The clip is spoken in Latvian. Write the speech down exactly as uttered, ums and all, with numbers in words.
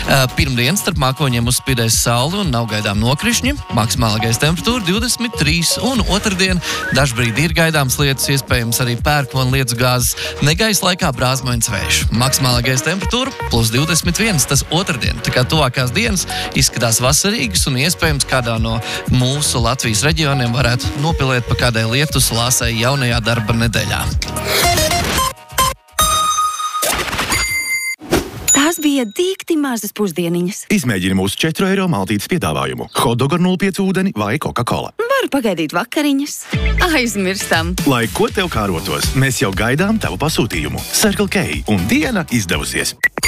Pirmdien starp mākoņiem uzspīdēs saule un nav gaidām nokrišņi. Maksimālākais temperatūra divdesmit trīs, un otrdien dažbrīd ir gaidāms lietus, iespējams arī pērkona lietus gāzes. Negaisa laikā brāzmains vējš. Maksimālākais temperatūra plus divdesmit viens, tas otrdien. Tā kā tuvākās dienas izskatās vasarīgas un iespējams kādā no mūsu Latvijas reģioniem varētu nopilēt pa kādai lietus lāsai jaunajā darba nedēļā. Tās bija dīkti mazas pusdieniņas. Izmēģini mūsu četru eiro maltītes piedāvājumu. Hotdog ar nulle pieci ūdeni vai Coca-Cola. Varu pagaidīt vakariņas. Aizmirstam. Lai ko tev kārotos, mēs jau gaidām tavu pasūtījumu. Circle K un diena izdevusies.